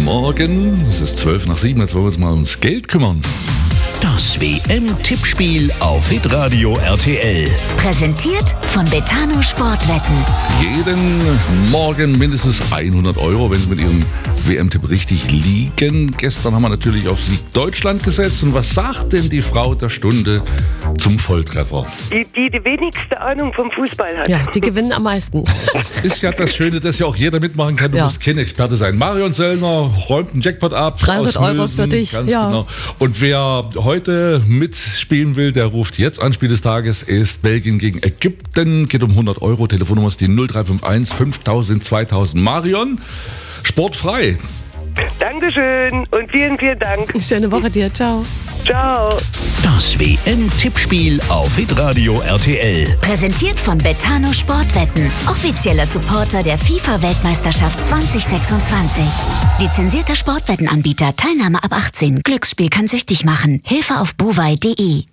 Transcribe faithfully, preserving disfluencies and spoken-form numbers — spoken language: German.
Morgen. Es ist zwölf nach sieben, jetzt wollen wir uns mal ums Geld kümmern. Das W M-Tippspiel auf Hitradio R T L. Präsentiert von Betano Sportwetten. Jeden Morgen mindestens hundert Euro, wenn Sie mit Ihrem W M-Tipp richtig liegen. Gestern haben wir natürlich auf Sieg Deutschland gesetzt. Und was sagt denn die Frau der Stunde zum Volltreffer? Die, die die wenigste Ahnung vom Fußball hat. Ja, die gewinnen am meisten. Das ist ja das Schöne, dass ja auch jeder mitmachen kann. Du Ja. musst kein Experte sein. Marion Söllner räumt einen Jackpot ab. dreihundert aus Euro Mösen. für dich, Ganz ja. genau. Und wer heute mitspielen will, der ruft jetzt an. Spiel des Tages ist Belgien gegen Ägypten. Geht um hundert Euro. Telefonnummer ist die null drei fünf eins fünftausend zweitausend. Marion, sportfrei. Dankeschön und vielen, vielen Dank. Schöne Woche dir, ciao. Ciao. Das W M-Tippspiel auf Hitradio R T L. Präsentiert von Betano Sportwetten. Offizieller Supporter der FIFA-Weltmeisterschaft zwanzig sechsundzwanzig. Lizenzierter Sportwettenanbieter. Teilnahme ab achtzehn. Glücksspiel kann süchtig machen. Hilfe auf bovai punkt de.